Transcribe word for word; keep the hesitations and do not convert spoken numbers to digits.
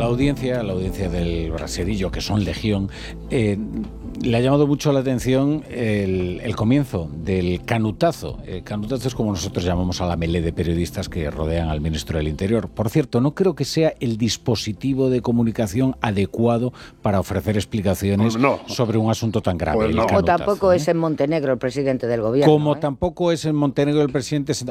audiencia, a la audiencia del Braserillo, que son legión, eh, le ha llamado mucho la atención el, el comienzo del canutazo. El canutazo es como nosotros llamamos a la melé de periodistas que rodean al ministro del Interior. Por cierto, no creo que sea el dispositivo de comunicación adecuado para ofrecer explicaciones pues no. sobre un asunto tan grave. Pues no. O tampoco ¿eh? es en Montenegro el presidente del gobierno. Como ¿eh? tampoco es en Montenegro el presidente,